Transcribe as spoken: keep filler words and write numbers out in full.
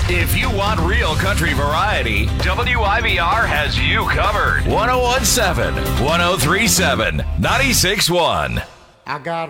If you want real country variety, W I B R has you covered. one oh one seven, one oh three seven, ninety-six one. I got